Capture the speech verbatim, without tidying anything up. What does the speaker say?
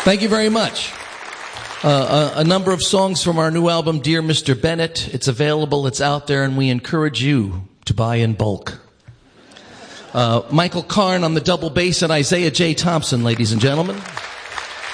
Thank you very much. Uh, a, a number of songs from our new album, Dear Mister Bennett. It's available, it's out there, and we encourage you to buy in bulk. Uh, Michael Karn on the double bass and Isaiah J. Thompson, ladies and gentlemen.